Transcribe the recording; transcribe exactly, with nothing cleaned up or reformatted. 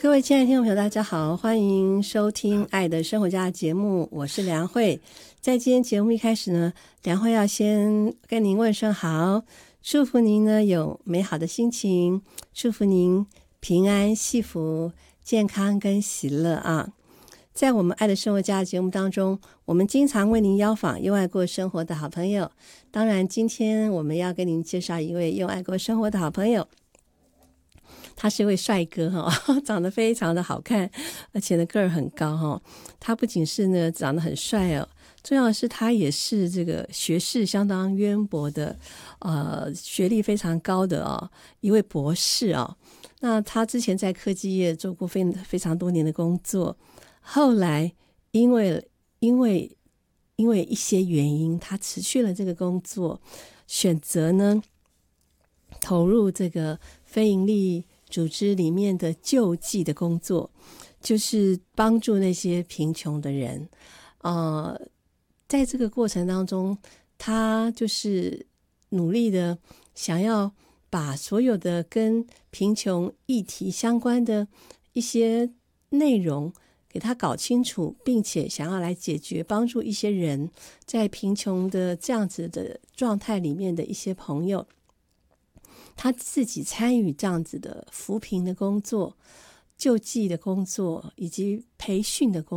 各位亲爱的听众朋友大家好，欢迎收听爱的生活家的节目，我是梁慧。在今天节目一开始呢，梁慧要先跟您问声好，祝福您呢有美好的心情，祝福您平安幸福健康跟喜乐啊。在我们爱的生活家的节目当中，我们经常为您邀访用爱过生活的好朋友，当然今天我们要跟您介绍一位用爱过生活的好朋友，他是一位帅哥、哦、长得非常的好看，而且呢个儿很高、哦、他不仅是呢长得很帅哦，重要的是他也是这个学识相当渊博的，呃，学历非常高的哦，一位博士哦。那他之前在科技业做过非非常多年的工作，后来因为因为因为一些原因，他辞去了这个工作，选择呢投入这个非营利组织里面的救济的工作，就是帮助那些贫穷的人。呃，在这个过程当中，他就是努力的想要把所有的跟贫穷议题相关的一些内容给他搞清楚，并且想要来解决，帮助一些人在贫穷的这样子的状态里面的一些朋友。他自己参与这样子的扶贫的工作、救济的工作以及培训的工作。